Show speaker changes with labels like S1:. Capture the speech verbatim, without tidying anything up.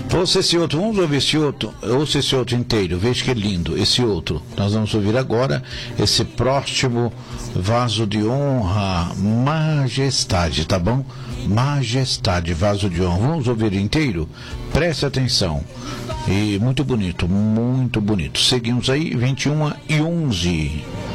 S1: Ouça esse outro, vamos ouvir esse outro, ouça esse outro inteiro, veja que lindo, esse outro. Nós vamos ouvir agora esse próximo vaso de honra, majestade, tá bom? Majestade, vaso de honra. Vamos ouvir inteiro? Preste atenção. E muito bonito, muito bonito. Seguimos aí, vinte e uma e onze.